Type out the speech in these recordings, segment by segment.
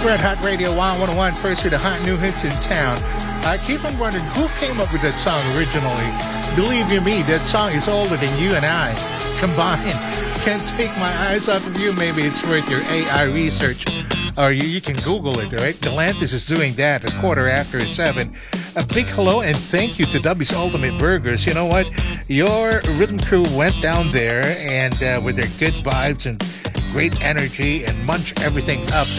Red Hot Radio 101, first with the hot new hits in town. I keep on wondering who came up with that song originally. Believe you me, that song is older than you and I combined. Can't take my eyes off of you. Maybe it's worth your AI research. Or you can Google it, right? Galantis is doing that at 7:15. A big hello and thank you to Dubby's Ultimate Burgers. You know what? Your rhythm crew went down there and with their good vibes and great energy and munch everything up.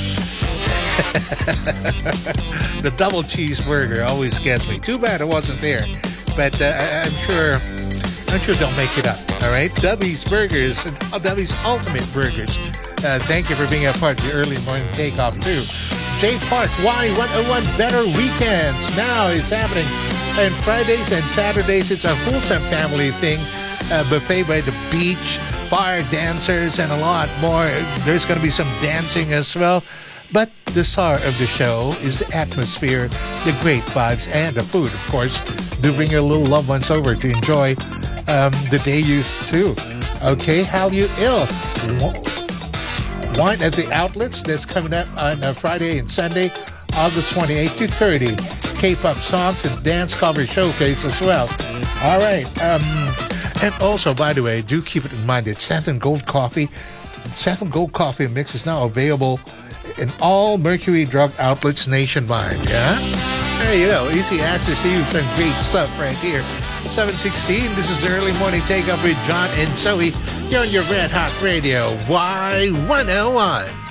The double cheeseburger always gets me. Too bad it wasn't there. But I'm sure they'll make it up. All right? Dubby's Burgers, Dubby's Ultimate Burgers. Thank you for being a part of the early morning takeoff, too. J Park, Y101 Better Weekends. Now it's happening. And Fridays and Saturdays, it's a wholesome family thing. Buffet by the beach, fire dancers, and a lot more. There's going to be some dancing as well. But the star of the show is the atmosphere, the great vibes, and the food, of course. Do bring your little loved ones over to enjoy the day use, too. Okay, Hallyu Ill. Wine at the Outlets, that's coming up on Friday and Sunday, August 28th to 30. K-pop songs and dance cover showcase as well. All right. And also, by the way, do keep it in mind that Satin Gold Coffee mix is now available in all Mercury Drug outlets nationwide. Yeah? There you go. Easy access to you. Some great stuff right here. 7:16. This is the early morning takeoff with John and Zoe. You're on your Red Hot Radio Y101.